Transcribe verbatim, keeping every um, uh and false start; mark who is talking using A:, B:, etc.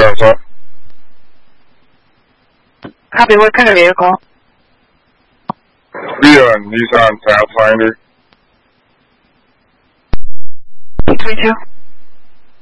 A: Delta.
B: Copy, what kind of vehicle?
A: The uh, Nissan Pathfinder.
B: eight three two.